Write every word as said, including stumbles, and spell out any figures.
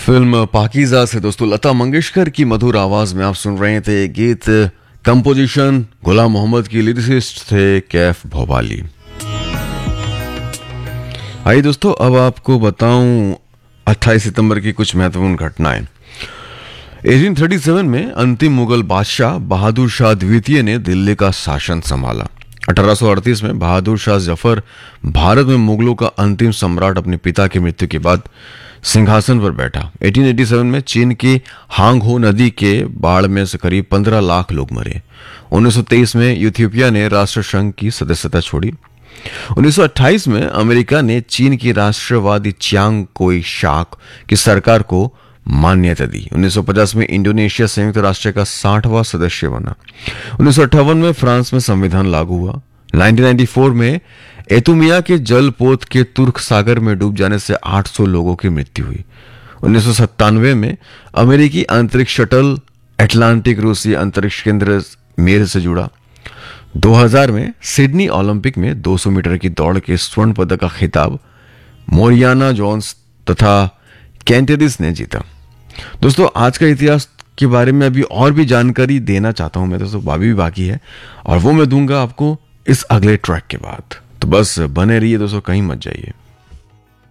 Film Pakeezah से दोस्तों लता मंगेशकर की मधुर आवाज में आप सुन रहे थे ये गीत। कंपोजिशन गुलाम मोहम्मद की, लिरिसिस्ट थे कैफ भोपाली। आइए दोस्तों, अब आपको बताऊं अट्ठाईस सितंबर की कुछ महत्वपूर्ण घटनाएं। अठारह सौ सैंतीस में अंतिम मुगल बादशाह बहादुर शाह द्वितीय ने दिल्ली का शासन संभाला। अठारह सौ अड़तीस में बहादुर शाह जफर भारत में मुगलों का अंतिम सम्राट अपने पिता की मृत्यु के बाद सिंहासन पर बैठा। अठारह सौ सत्तासी में चीन की हांगहो नदी के बाढ़ में से करीब पंद्रह लाख लोग मरे। उन्नीस सौ तेईस में इथियोपिया ने राष्ट्र संघ की सदस्यता छोड़ी। उन्नीस सौ अट्ठाईस में अमेरिका ने चीन की राष्ट्रवादी चियांग कोई शाक की सरकार को मान्यता दी। उन्नीस सौ पचास में इंडोनेशिया संयुक्त राष्ट्र का साठवां सदस्य बना। उन्नीस सौ अट्ठावन में फ्रांस में संविधान लागू हुआ। उन्नीस सौ चौरानवे में एतुमिया के जलपोत के तुर्क सागर में डूब जाने से आठ सौ लोगों की मृत्यु हुई। उन्नीस सौ सत्तानवे में अमेरिकी अंतरिक्ष शटल अटलांटिक रूसी अंतरिक्ष केंद्र मेर से जुड़ा। दो हज़ार में सिडनी ओलंपिक में दो सौ मीटर की दौड़ के स्वर्ण पदक का खिताब मोरियाना जोन्स तथा कैंटेरिस ने जीता। दोस्तों, आज का इतिहास के बारे में अभी और भी जानकारी देना चाहता हूं मैं दोस्तों, अभी भी बाकी है और वो मैं दूंगा आपको इस अगले ट्रैक के बाद। तो बस बने रहिए दोस्तों, कहीं मत जाइए।